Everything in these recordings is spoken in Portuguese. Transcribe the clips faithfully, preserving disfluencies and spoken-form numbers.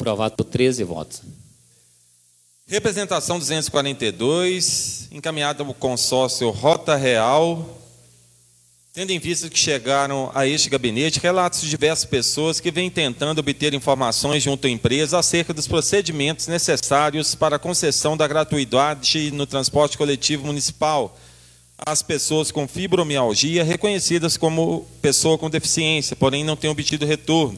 Aprovado por treze votos. Representação duzentos e quarenta e dois, encaminhada ao consórcio Rota Real, tendo em vista que chegaram a este gabinete relatos de diversas pessoas que vêm tentando obter informações junto à empresa acerca dos procedimentos necessários para a concessão da gratuidade no transporte coletivo municipal às pessoas com fibromialgia reconhecidas como pessoa com deficiência, porém não têm obtido retorno.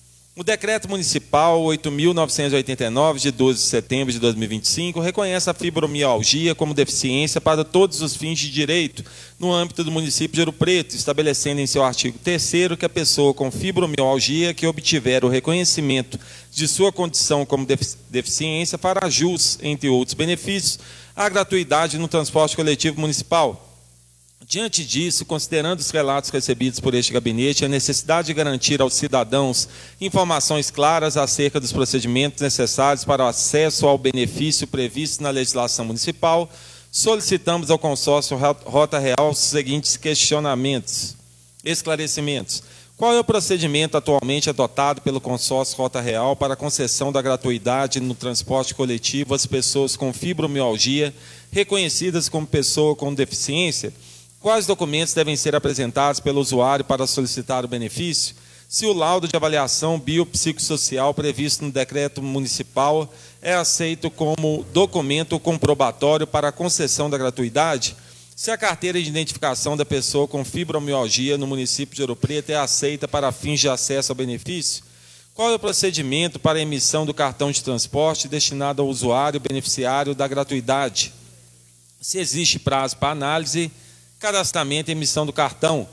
O Decreto Municipal oito mil novecentos e oitenta e nove, de doze de setembro de dois mil e vinte e cinco, reconhece a fibromialgia como deficiência para todos os fins de direito no âmbito do município de Ouro Preto, estabelecendo em seu artigo terceiro que a pessoa com fibromialgia que obtiver o reconhecimento de sua condição como deficiência fará jus, entre outros benefícios, à gratuidade no transporte coletivo municipal. Diante disso, considerando os relatos recebidos por este gabinete, a necessidade de garantir aos cidadãos informações claras acerca dos procedimentos necessários para o acesso ao benefício previsto na legislação municipal, solicitamos ao consórcio Rota Real os seguintes questionamentos, esclarecimentos. Qual é o procedimento atualmente adotado pelo consórcio Rota Real para a concessão da gratuidade no transporte coletivo às pessoas com fibromialgia reconhecidas como pessoa com deficiência? Quais documentos devem ser apresentados pelo usuário para solicitar o benefício? Se o laudo de avaliação biopsicossocial previsto no decreto municipal é aceito como documento comprobatório para a concessão da gratuidade? Se a carteira de identificação da pessoa com fibromialgia no município de Ouro Preto é aceita para fins de acesso ao benefício? Qual é o procedimento para a emissão do cartão de transporte destinado ao usuário beneficiário da gratuidade? Se existe prazo para análise, cadastramento e emissão do cartão,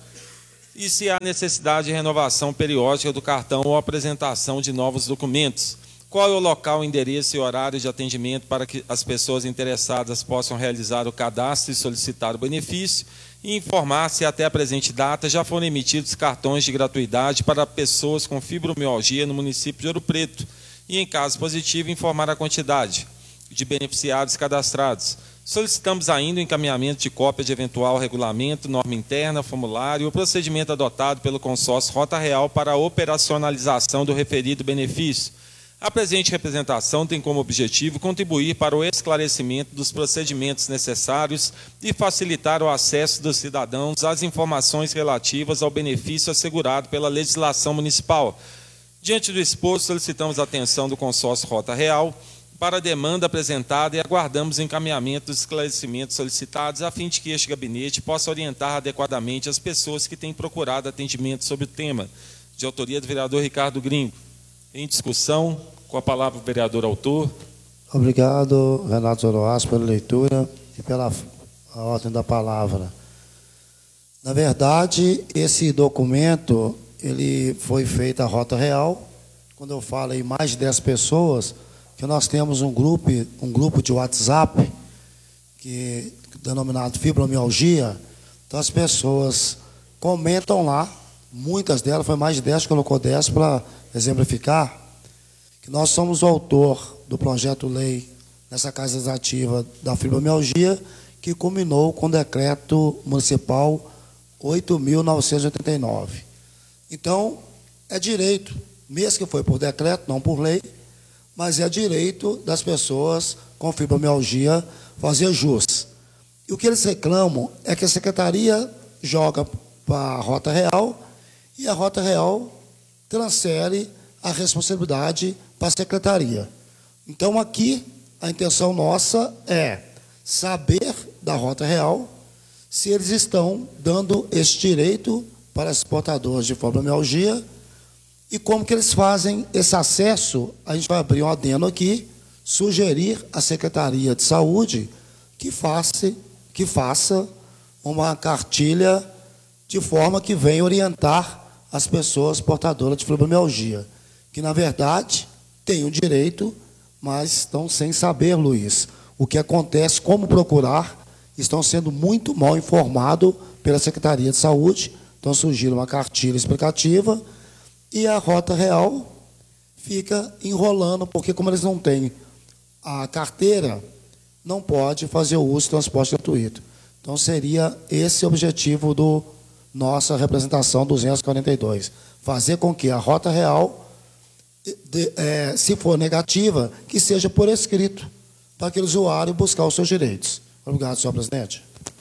e se há necessidade de renovação periódica do cartão ou apresentação de novos documentos. Qual é o local, endereço e horário de atendimento para que as pessoas interessadas possam realizar o cadastro e solicitar o benefício, e informar se até a presente data já foram emitidos cartões de gratuidade para pessoas com fibromialgia no município de Ouro Preto, e em caso positivo informar a quantidade de beneficiários cadastrados. Solicitamos ainda o encaminhamento de cópia de eventual regulamento, norma interna, formulário e o procedimento adotado pelo consórcio Rota Real para a operacionalização do referido benefício. A presente representação tem como objetivo contribuir para o esclarecimento dos procedimentos necessários e facilitar o acesso dos cidadãos às informações relativas ao benefício assegurado pela legislação municipal. Diante do exposto, solicitamos a atenção do consórcio Rota Real para a demanda apresentada e aguardamos o encaminhamento dos esclarecimentos solicitados a fim de que este gabinete possa orientar adequadamente as pessoas que têm procurado atendimento sobre o tema, de autoria do vereador Ricardo Gringo. Em discussão, com a palavra o vereador autor. Obrigado, Renato Zoroastro, pela leitura e pela a ordem da palavra. Na verdade, esse documento ele foi feito à Rota Real. Quando eu falo em mais de dez pessoas, que nós temos um grupo, um grupo de WhatsApp, que, denominado fibromialgia. Então as pessoas comentam lá, muitas delas, foi mais de dez, colocou dez para exemplificar, que nós somos o autor do projeto-lei nessa Casa Legislativa da fibromialgia, que culminou com o decreto municipal oito mil novecentos e oitenta e nove. Então, é direito, mesmo que foi por decreto, não por lei, mas é direito das pessoas com fibromialgia fazer jus. E o que eles reclamam é que a Secretaria joga para a Rota Real e a Rota Real transfere a responsabilidade para a Secretaria. Então, aqui, a intenção nossa é saber da Rota Real se eles estão dando esse direito para os portadores de fibromialgia e como que eles fazem esse acesso. A gente vai abrir um adendo aqui, sugerir à Secretaria de Saúde que faça, que faça uma cartilha de forma que venha orientar as pessoas portadoras de fibromialgia, que, na verdade, têm o direito, mas estão sem saber, Luiz, o que acontece, como procurar, estão sendo muito mal informados pela Secretaria de Saúde. Então, surgiu uma cartilha explicativa e a Rota Real fica enrolando, porque como eles não têm a carteira, não pode fazer o uso de transporte gratuito. Então, seria esse o objetivo do nossa representação duzentos e quarenta e dois. Fazer com que a Rota Real de, é, se for negativa, que seja por escrito, para aquele usuário buscar os seus direitos. Obrigado, senhor presidente.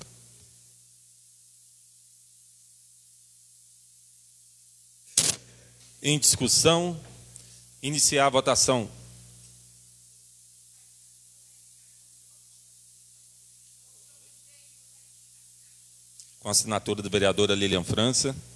Em discussão, iniciar a votação. Com a assinatura da vereadora Lilian França.